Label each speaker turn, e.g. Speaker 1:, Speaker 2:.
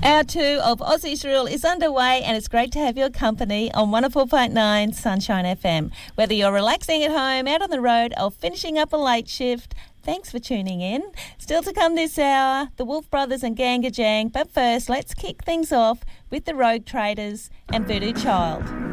Speaker 1: Hour 2 of Aussie's Rule is underway, and it's great to have your company on 104.9 Sunshine FM. Whether you're relaxing at home, out on the road, or finishing up a late shift, thanks for tuning in. Still to come this hour, the Wolf Brothers and Ganga Jang. But first, let's kick things off with the Rogue Traders and Voodoo Child.